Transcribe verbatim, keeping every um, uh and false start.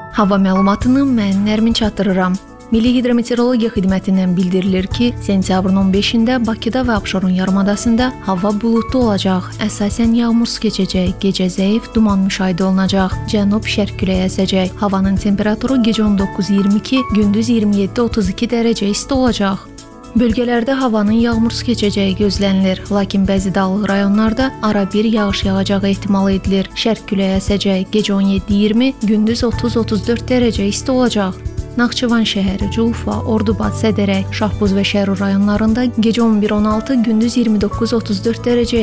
Hava məlumatını mən Nərmin çatdırıram. Milli Hidrometeorologiya Xidmətindən bildirilir ki, sentyabrın on beşində Bakıda və Abşeron yarımadasında hava buludlu olacaq. Əsasən yağmursuz keçəcək, gecə zəif duman müşahidə olunacaq. Cənub-şərq küləyi əsəcək. Havanın temperaturu gecə on doqquz iyirmi iki, gündüz iyirmi yeddi otuz iki dərəcə isti olacaq. Bölgələrdə havanın yağmursuz keçəcəyi gözlənilir, lakin bəzi dağlıq rayonlarda ara bir yağış yağacağı ehtimal edilir. Şərq küləyi əsəcək, gecə on yeddi iyirmi, gündüz otuz otuz dörd dərəcə isti olacaq. Naxçıvan şəhəri, Culfa, Ordubad, Sədərək, Şahbuz və Şərur rayonlarında gecə on bir on altı, gündüz iyirmi doqquz otuz dörd dərəcə